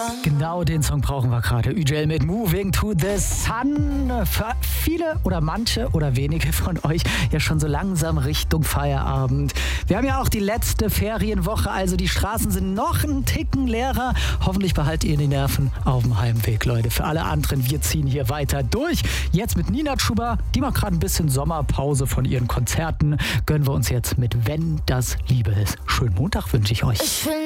Genau den Song brauchen wir gerade. Üjel mit Moving to the Sun. Für viele oder manche oder wenige von euch ja schon so langsam Richtung Feierabend. Wir haben ja auch die letzte Ferienwoche, also die Straßen sind noch einen Ticken leerer. Hoffentlich behaltet ihr die Nerven auf dem Heimweg, Leute. Für alle anderen, wir ziehen hier weiter durch. Jetzt mit Nina Chuba, die macht gerade ein bisschen Sommerpause von ihren Konzerten. Gönnen wir uns jetzt mit Wenn das Liebe ist. Schönen Montag wünsche ich euch.